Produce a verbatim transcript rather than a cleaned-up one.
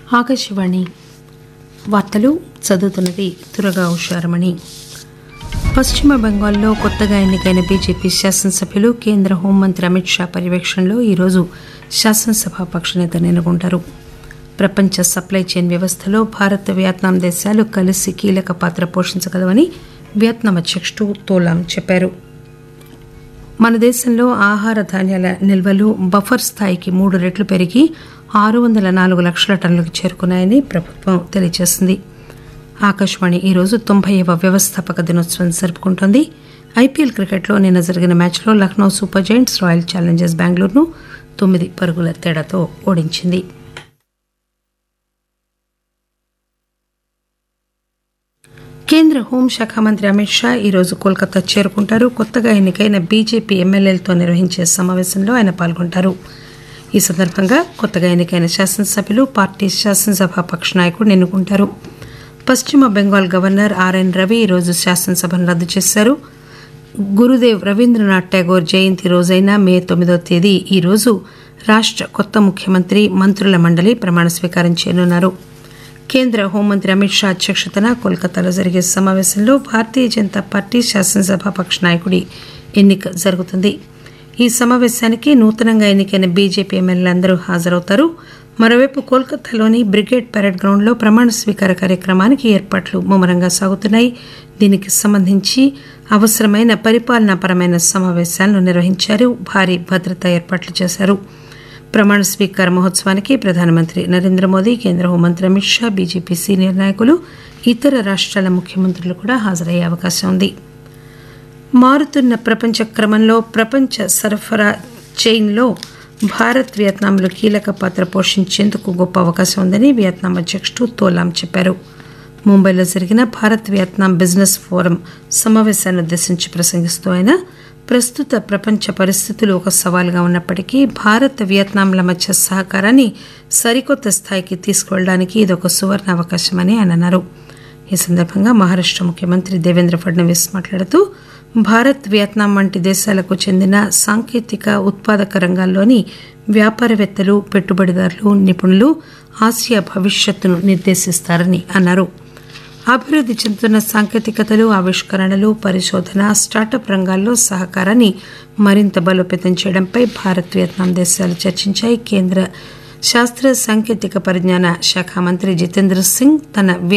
ఆకాశవాణి వార్తలు చదువుతున్నది తురగా ఉషారమణి. పశ్చిమ బెంగాల్లో కొత్తగా ఎన్నికైన బీజేపీ శాసనసభ్యులు కేంద్ర హోంమంత్రి అమిత్ షా పర్యవేక్షణలో ఈరోజు శాసనసభ పక్షనేతను ఎన్నుకుంటారు. ప్రపంచ సప్లై చైన్ వ్యవస్థలో భారత్ వియత్నాం దేశాలు కలిసి కీలక పాత్ర పోషించగలవని వియత్నాం అధ్యకుడు తోలాం చెప్పారు. మన దేశంలో ఆహార ధాన్యాల నిల్వలు బఫర్ స్థాయికి మూడు రెట్లు పెరిగి ఆరు వందల నాలుగు లక్షల టన్నులకు చేరుకున్నాయని ప్రభుత్వం తెలియజేసింది. ఆకాశవాణి ఈరోజు తొంభైవ వ్యవస్థాపక దినోత్సవం జరుపుకుంటోంది. ఐపీఎల్ క్రికెట్లో నిన్న జరిగిన మ్యాచ్లో Lucknow super giants royal Challengers బెంగళూరును తొమ్మిది పరుగుల తేడాతో ఓడించింది. కేంద్ర హోంశాఖ మంత్రి అమిత్ షా ఈరోజు కోల్కతా చేరుకుంటారు. కొత్తగా ఎన్నికైన బీజేపీ ఎమ్మెల్యేలతో నిర్వహించే సమావేశంలో ఆయన పాల్గొంటారు. ఈ సందర్భంగా కొత్తగా ఎన్నికైన శాసనసభ్యులు పార్టీ శాసనసభ పక్ష నాయకుడిని ఎన్నుకుంటారు. పశ్చిమ బెంగాల్ గవర్నర్ ఆర్ఎన్ రవి ఈరోజు శాసనసభను రద్దు చేశారు. గురుదేవ్ రవీంద్రనాథ్ ఠాగూర్ జయంతి రోజైన మే తొమ్మిదవ తేదీ ఈ రోజు రాష్ట కొత్త ముఖ్యమంత్రి మంత్రుల మండలి ప్రమాణ స్వీకారం చేయనున్నారు. కేంద్ర హోంమంత్రి అమిత్ షా అధ్యక్షతన కోల్కతాలో జరిగే సమావేశంలో భారతీయ జనతా పార్టీ శాసనసభ పక్ష నాయకుడి ఎన్నిక జరుగుతుంది. ఈ సమావేశానికి నూతనంగా ఎన్నికైన బీజేపీ ఎమ్మెల్యేలందరూ హాజరవుతారు. మరోవైపు కోల్కతాలోని బ్రిగేడ్ పరేడ్ గ్రౌండ్లో ప్రమాణ స్వీకార కార్యక్రమానికి ఏర్పాట్లు ముమ్మరంగా సాగుతున్నాయి. దీనికి సంబంధించి అవసరమైన పరిపాలనాపరమైన సమావేశాలను నిర్వహించారు. భారీ భద్రతా ఏర్పాట్లు చేశారు. ప్రమాణ స్వీకార మహోత్సవానికి ప్రధానమంత్రి నరేంద్ర మోదీ, కేంద్ర హోంమంత్రి అమిత్ షా, బీజేపీ సీనియర్ నాయకులు, ఇతర రాష్ట్రాల ముఖ్యమంత్రులు కూడా హాజరయ్యే అవకాశం ఉంది. మారుతున్న ప్రపంచ క్రమంలో ప్రపంచ సరఫరా చైన్లో భారత్ వియత్నాంలు కీలక పాత్ర పోషించేందుకు గొప్ప అవకాశం ఉందని వియత్నాం అధ్యకుడు తోలాం చెప్పారు. ముంబైలో జరిగిన భారత్ వియత్నాం బిజినెస్ ఫోరం సమావేశాన్ని ఉద్దేశించి ప్రసంగిస్తూ ఆయన ప్రస్తుత ప్రపంచ పరిస్థితులు ఒక సవాలుగా ఉన్నప్పటికీ భారత్ వియత్నాంల మధ్య సహకారాన్ని సరికొత్త స్థాయికి తీసుకువెళ్లడానికి ఇదొక సువర్ణ అవకాశమని ఆయన అన్నారు. ఈ సందర్భంగా మహారాష్ట ముఖ్యమంత్రి దేవేంద్ర ఫడ్నవీస్ మాట్లాడుతూ భారత్ వియత్నాం వంటి దేశాలకు చెందిన సాంకేతిక ఉత్పాదక రంగాల్లోని వ్యాపారవేత్తలు, పెట్టుబడిదారులు, నిపుణులు ఆసియా భవిష్యత్తును నిర్దేశిస్తారని అన్నారు. అభివృద్ధి చెందుతున్న సాంకేతికతలు, ఆవిష్కరణలు, పరిశోధన, స్టార్టప్ రంగాల్లో సహకారాన్ని మరింత బలోపేతం చేయడంపై భారత్ వియత్నాం దేశాలు చర్చించాయి. కేంద్ర శాస్త్ర సాంకేతిక పరిజ్ఞాన శాఖ మంత్రి జితేంద్ర సింగ్ తన